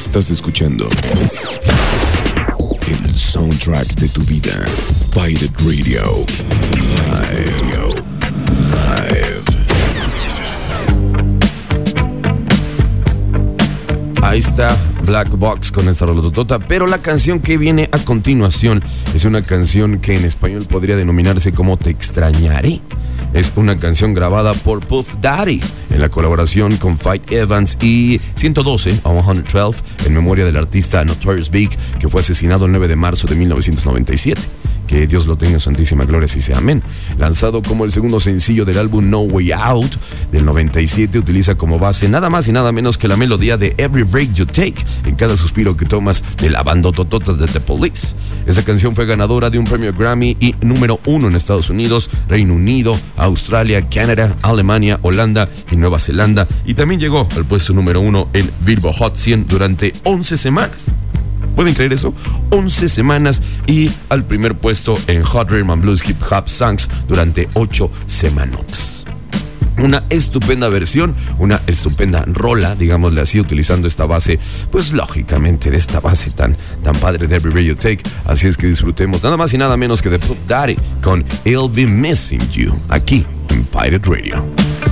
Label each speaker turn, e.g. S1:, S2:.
S1: Estás escuchando el soundtrack de tu vida. Pirate Radio. Live.
S2: Ahí está Black Box con esta rolototota, pero la canción que viene a continuación es una canción que en español podría denominarse como Te extrañaré. Es una canción grabada por Puff Daddy en la colaboración con Faith Evans y 112 a 112 en memoria del artista Notorious Big, que fue asesinado el 9 de marzo de 1997. Que Dios lo tenga en santísima gloria, si sea amén. Lanzado como el segundo sencillo del álbum No Way Out del 97, utiliza como base nada más y nada menos que la melodía de Every Break You Take, en cada suspiro que tomas, de la bandototota de The Police. Esa canción fue ganadora de un premio Grammy y número 1 en Estados Unidos, Reino Unido, Australia, Canadá, Alemania, Holanda y Nueva Zelanda, y también llegó al puesto número 1 en Billboard Hot 100 durante 11 semanas. ¿Pueden creer eso? 11 semanas, y al primer puesto en Hot Rhythm and Blues Hip Hop Songs durante 8 semanotas. Una estupenda versión, una estupenda rola, digámosle así, utilizando esta base, pues lógicamente de esta base tan padre de Every Breath You Take. Así es que disfrutemos nada más y nada menos que de Puff Daddy con I'll Be Missing You, aquí en Pirate Radio.